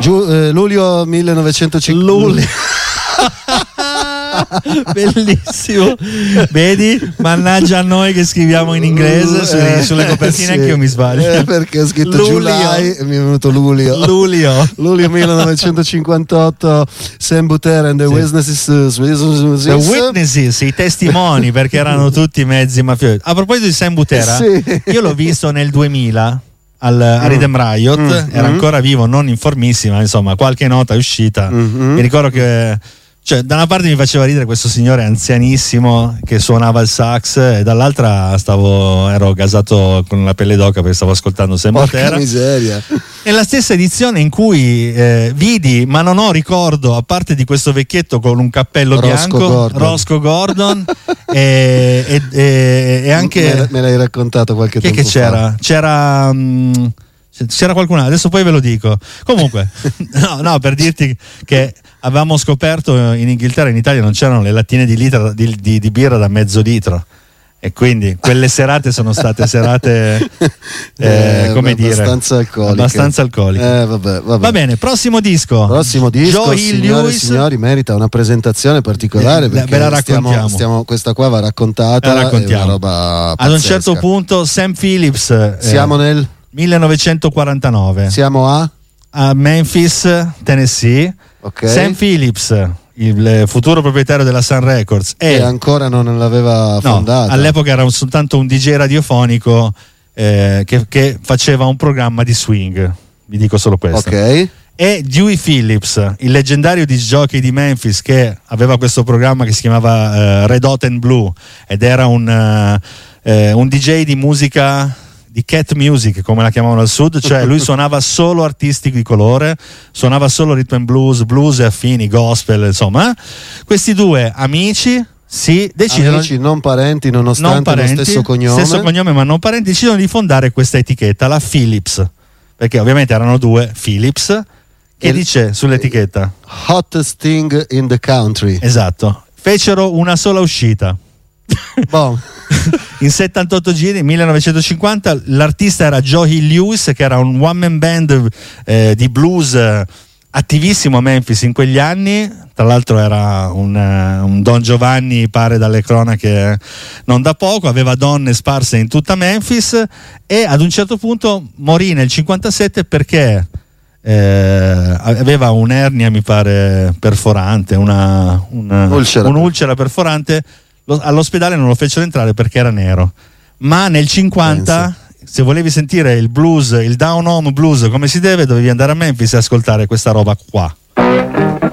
Luglio 1950. Luglio. Bellissimo, vedi, mannaggia a noi che scriviamo in inglese sulle copertine, sì. Anch'io mi sbaglio perché ho scritto Luglio. July e mi è venuto luglio 1958. Sam Butera and the Witnesses, The Witnesses, i testimoni, perché erano tutti mezzi mafiosi. A proposito di Sam Butera, sì. io l'ho visto nel 2000 a Rhythm Riot, era ancora vivo, non in formissima, insomma qualche nota è uscita. Mi ricordo che, cioè, da una parte mi faceva ridere questo signore anzianissimo che suonava il sax, e dall'altra ero gasato con la pelle d'oca perché stavo ascoltando Sam Porca Butera. miseria. Nella stessa edizione in cui vidi, ma non ho ricordo, a parte di questo vecchietto con un cappello bianco, Roscoe Gordon, e anche me l'hai raccontato qualche tempo che c'era? C'era qualcun altro, adesso poi ve lo dico. Comunque, no, per dirti che avevamo scoperto in Inghilterra, in Italia non c'erano le lattine di birra da mezzo litro, e quindi quelle serate sono state serate come dire, abbastanza alcoliche. Vabbè. Va bene, prossimo disco, signori, merita una presentazione particolare, perché ve la raccontiamo. questa qua va raccontata, è una roba pazzesca. Ad un certo punto Sam Phillips, siamo nel 1949, siamo a Memphis, Tennessee. Okay. Sam Phillips, il futuro proprietario della Sun Records, e ancora non l'aveva fondata. All'epoca era soltanto un DJ radiofonico che faceva un programma di swing, vi dico solo questo. Ok. E Dewey Phillips, il leggendario disc jockey di Memphis, che aveva questo programma che si chiamava Red Hot and Blue, ed era un DJ di musica, di cat music come la chiamavano al sud, cioè lui suonava solo artisti di colore, suonava solo rhythm and blues e affini, gospel, insomma. Questi due amici decidono, amici non parenti, nonostante lo stesso cognome ma non parenti, decidono di fondare questa etichetta, la Philips, perché ovviamente erano due Philips, che dice sull'etichetta Hottest thing in the country. Esatto, fecero una sola uscita. Bon. In 78 giri, 1950, l'artista era Joey Lewis, che era un one man band di blues attivissimo a Memphis in quegli anni. Tra l'altro era un Don Giovanni, pare dalle cronache non da poco, aveva donne sparse in tutta Memphis, e ad un certo punto morì nel 57 perché aveva un'ernia, mi pare, perforante, un'ulcera perforante. All'ospedale non lo fecero entrare perché era nero, ma nel 50 se volevi sentire il blues, il down home blues come si deve, dovevi andare a Memphis e ascoltare questa roba qua.